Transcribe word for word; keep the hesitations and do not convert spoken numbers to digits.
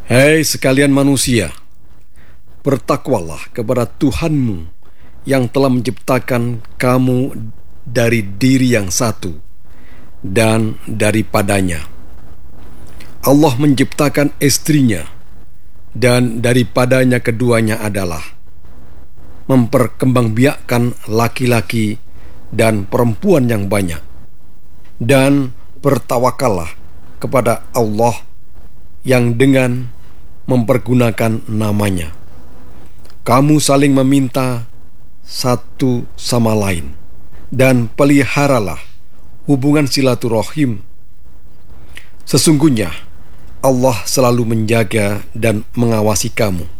Hai sekalian manusia, bertakwalah kepada Tuhanmu yang telah menciptakan kamu dari diri yang satu dan daripadanya. Allah menciptakan istrinya dan daripadanya keduanya adalah memperkembangbiakkan laki-laki dan perempuan yang banyak. Dan bertawakallah kepada Allah yang dengan mempergunakan namanya kamu saling meminta satu sama lain, dan peliharalah hubungan silaturahim. Sesungguhnya Allah selalu menjaga dan mengawasi kamu.